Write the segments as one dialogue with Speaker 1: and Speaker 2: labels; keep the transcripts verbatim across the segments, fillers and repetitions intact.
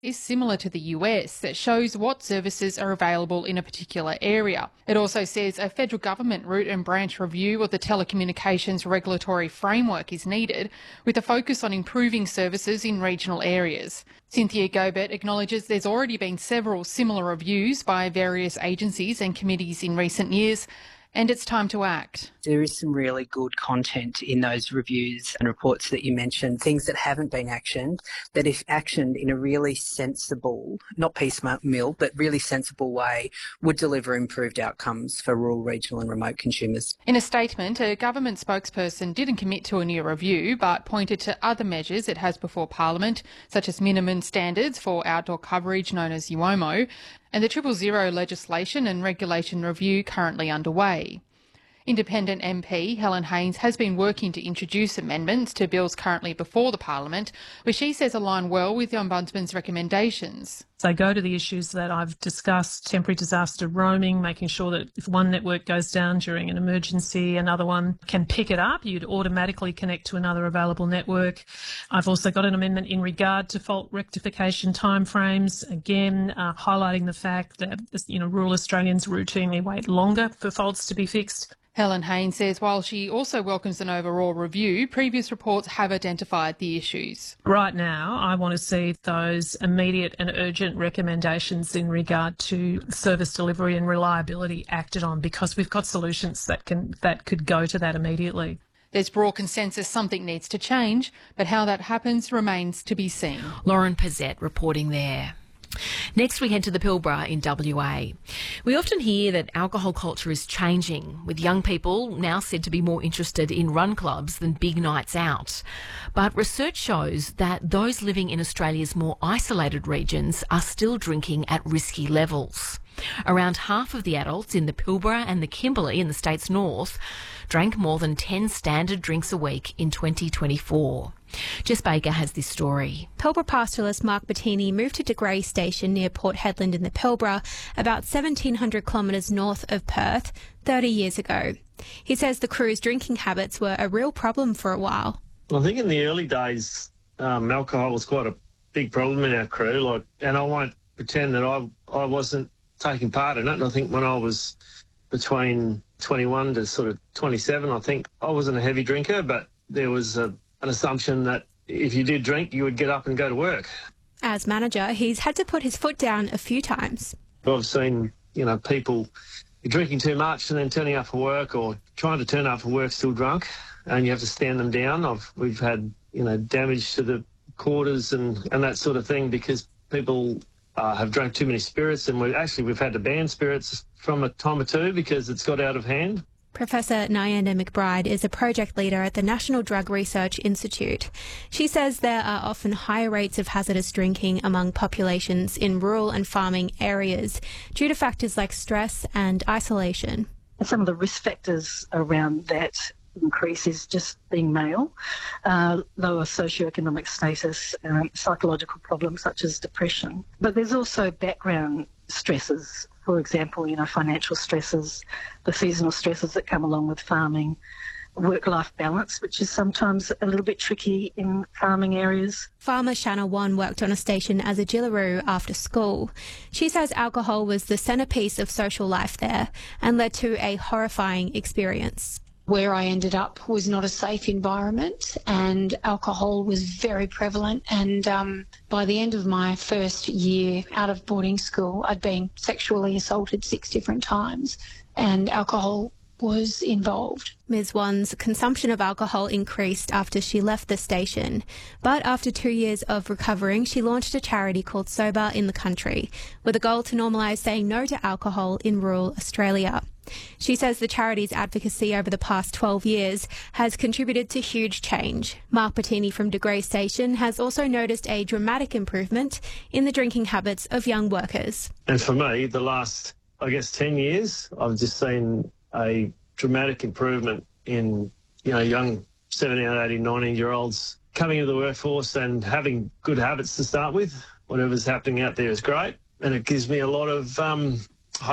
Speaker 1: is similar to the U S that shows what services are available in a particular area. It also says a federal government root and branch review of the telecommunications regulatory framework is needed, with a focus on improving services in regional areas. Cynthia Gobert acknowledges there's already been several similar reviews by various agencies and committees in recent years, and it's time to act.
Speaker 2: There is some really good content in those reviews and reports that you mentioned, things that haven't been actioned, that if actioned in a really sensible, not piecemeal, but really sensible way, would deliver improved outcomes for rural, regional and remote consumers.
Speaker 1: In a statement, a government spokesperson didn't commit to a new review, but pointed to other measures it has before Parliament, such as minimum standards for outdoor coverage known as U O M O, and the Triple Zero legislation and regulation review currently underway. Independent M P Helen Haines has been working to introduce amendments to bills currently before the Parliament, which she says align well with the Ombudsman's recommendations.
Speaker 3: They go to the issues that I've discussed, temporary disaster roaming, making sure that if one network goes down during an emergency, another one can pick it up. You'd automatically connect to another available network. I've also got an amendment in regard to fault rectification timeframes, again, uh, highlighting the fact that, you know, rural Australians routinely wait longer for faults to be fixed.
Speaker 1: Helen Haines says while she also welcomes an overall review, previous reports have identified the issues.
Speaker 3: Right now, I want to see those immediate and urgent recommendations in regard to service delivery and reliability acted on, because we've got solutions that can that could go to that immediately.
Speaker 1: There's broad consensus something needs to change, but how that happens remains to be seen.
Speaker 4: Lauren Pazette reporting there. Next we head to the Pilbara in W A. We often hear that alcohol culture is changing, with young people now said to be more interested in run clubs than big nights out. But research shows that those living in Australia's more isolated regions are still drinking at risky levels. Around half of the adults in the Pilbara and the Kimberley in the state's north drank more than ten standard drinks a week in twenty twenty-four. Jess Baker has this story.
Speaker 5: Pilbara pastoralist Mark Bettini moved to De Grey Station near Port Hedland in the Pilbara, about seventeen hundred kilometres north of Perth, thirty years ago. He says the crew's drinking habits were a real problem for a while.
Speaker 6: I think in the early days, um, alcohol was quite a big problem in our crew, like, and I won't pretend that I I wasn't taking part in it. And I think when I was between twenty-one to sort of twenty-seven, I think I wasn't a heavy drinker, but there was a an assumption that if you did drink, you would get up and go to work.
Speaker 5: As manager, he's had to put his foot down a few times.
Speaker 6: I've seen, you know, people drinking too much and then turning up for work, or trying to turn up for work still drunk, and you have to stand them down. I've, we've had, you know, damage to the quarters and, and that sort of thing because people uh, have drank too many spirits, and we actually we've had to ban spirits from a time or two because it's got out of hand.
Speaker 5: Professor Nyanda McBride is a project leader at the National Drug Research Institute. She says there are often higher rates of hazardous drinking among populations in rural and farming areas due to factors like stress and isolation.
Speaker 7: Some of the risk factors around that increase is just being male, uh, lower socioeconomic status, um, psychological problems such as depression. But there's also background stresses. For example, you know, financial stresses, the seasonal stresses that come along with farming, work-life balance, which is sometimes a little bit tricky in farming areas.
Speaker 5: Farmer Shanna Wan worked on a station as a Jillaroo after school. She says alcohol was the centrepiece of social life there and led to a horrifying experience.
Speaker 8: Where I ended up was not a safe environment, and alcohol was very prevalent. And um, by the end of my first year out of boarding school, I'd been sexually assaulted six different times, and alcohol was involved.
Speaker 5: Miz Wan's consumption of alcohol increased after she left the station. But after two years of recovering, she launched a charity called Sober in the Country, with a goal to normalise saying no to alcohol in rural Australia. She says the charity's advocacy over the past twelve years has contributed to huge change. Mark Bettini from De Grey Station has also noticed a dramatic improvement in the drinking habits of young workers.
Speaker 6: And for me, the last, I guess, ten years, I've just seen a dramatic improvement in, you know, young seventeen, eighteen, nineteen-year-olds coming into the workforce and having good habits to start with. Whatever's happening out there is great, and it gives me a lot of um, hope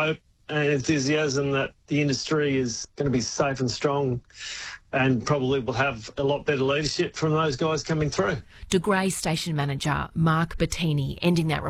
Speaker 6: and enthusiasm that the industry is going to be safe and strong, and probably will have a lot better leadership from those guys coming through.
Speaker 4: De Grey Station Manager Mark Bettini ending that